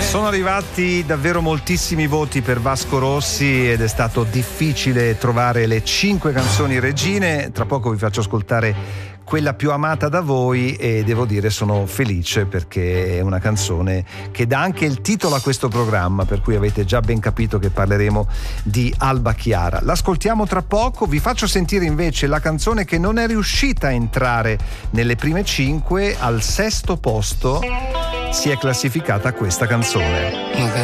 Sono arrivati davvero moltissimi voti per Vasco Rossi ed è stato difficile trovare le 5 canzoni regine. Tra poco vi faccio ascoltare quella più amata da voi e devo dire sono felice perché è una canzone che dà anche il titolo a questo programma, per cui avete già ben capito che parleremo di Alba Chiara. L'ascoltiamo tra poco, vi faccio sentire invece la canzone che non è riuscita a entrare nelle prime 5, al 6° posto si è classificata questa canzone.